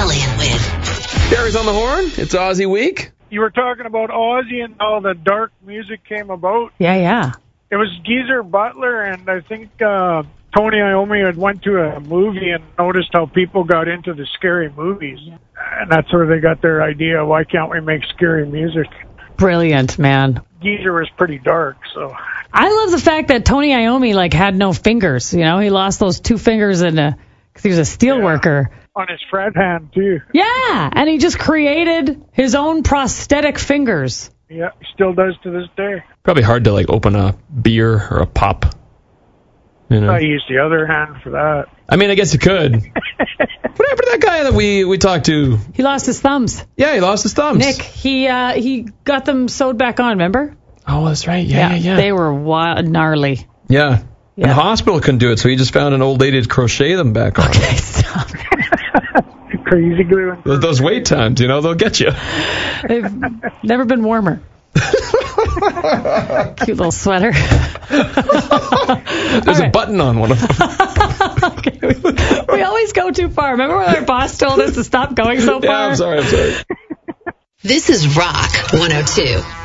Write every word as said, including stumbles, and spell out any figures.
Scully and Win. Gary's on the horn. It's Aussie week. You were talking about Aussie and how the dark music came about. Yeah, yeah. It was Geezer Butler, and I think uh, Tony Iommi had went to a movie and noticed how people got into the scary movies. And that's where they got their idea, why can't we make scary music? Brilliant, man. Geezer was pretty dark, so... I love the fact that Tony Iommi, like, had no fingers. You know, he lost those two fingers in a, because he was a steel Yeah. worker. On his fret hand, too. Yeah, and he just created his own prosthetic fingers. Yeah, he still does to this day. Probably hard to, like, open a beer or a pop. You know? I used the other hand for that. I mean, I guess you could. What happened to that guy that we, we talked to? He lost his thumbs. Yeah, he lost his thumbs. Nick, he uh, he got them sewed back on, remember? Oh, that's right. Yeah, yeah, yeah. They were wild, gnarly. Yeah. Yeah. And the hospital couldn't do it, so he just found an old lady to crochet them back on. Okay, stop. Crazy glue. And Those, those wait times, you know, they'll get you. They've never been warmer. Cute little sweater. There's All a right. button on one of them. Okay, we, we always go too far. Remember when our boss told us to stop going so far? Yeah, I'm sorry, I'm sorry. This is Rock one oh two.